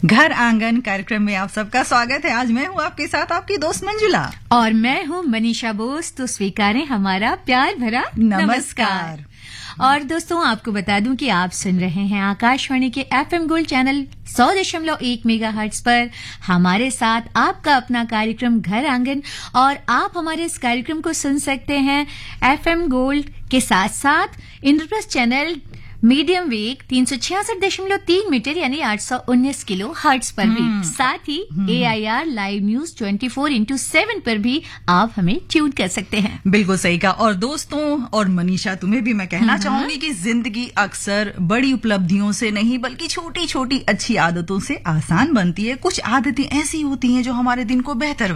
घर आंगन कार्यक्रम में आप सबका स्वागत है। आज मैं हूँ आपके साथ आपकी दोस्त मंजुला और मैं हूँ मनीषा बोस। तो स्वीकारें हमारा प्यार भरा नमस्कार। और दोस्तों आपको बता दूं कि आप सुन रहे हैं आकाशवाणी के FM गोल्ड चैनल 100.1 मेगाहर्ट्ज पर हमारे साथ आपका अपना कार्यक्रम घर आंगन। और आप हमारे इस कार्यक्रम को सुन सकते हैं FM गोल्ड के साथ साथ इंद्रप्रस्थ चैनल मीडियम वेग 366.3 मीटर यानी 819 किलो हर्ट्ज पर भी। साथ ही AIR लाइव न्यूज 24x7 पर भी आप हमें ट्यून कर सकते हैं। बिल्कुल सही कहा। और दोस्तों और मनीषा तुम्हें भी मैं कहना चाहूंगी कि जिंदगी अक्सर बड़ी उपलब्धियों से नहीं बल्कि छोटी छोटी अच्छी आदतों से आसान बनती है। कुछ आदतें ऐसी होती हैं जो हमारे दिन को बेहतर